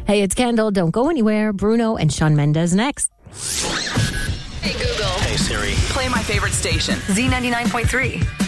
Hey, it's Kendall. Don't go anywhere. Bruno and Shawn Mendes next. Hey, Google. Hey, Siri. Play my favorite station. Z99.3.